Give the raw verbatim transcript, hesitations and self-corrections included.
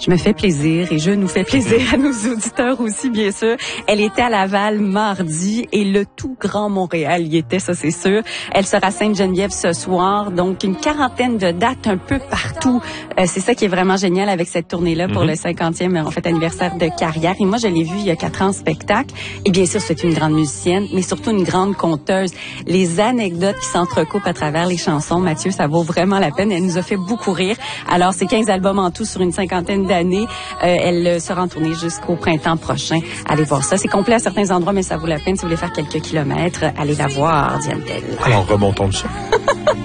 Je me fais plaisir et je nous fais plaisir à nos auditeurs aussi, bien sûr. Elle était à Laval mardi et le tout grand Montréal y était, ça c'est sûr. Elle sera à Sainte-Geneviève ce soir, donc une quarantaine de dates un peu partout. Euh, c'est ça qui est vraiment génial avec cette tournée-là pour mm-hmm. le cinquantième en fait anniversaire de carrière. Et moi, je l'ai vue il y a quatre ans en spectacle. Et bien sûr, c'est une grande musicienne, mais surtout une grande conteuse. Les anecdotes qui s'entrecoupent à travers les chansons, Mathieu, ça vaut vraiment la peine. Elle nous a fait beaucoup rire. Alors, c'est quinze albums en tout sur une cinquantaine d'années. Euh, elle sera en tournée jusqu'au printemps prochain. Allez voir ça. C'est complet à certains endroits, mais ça vaut la peine. Si vous voulez faire quelques kilomètres, allez la voir, Diane Tell. Alors, remontons le son.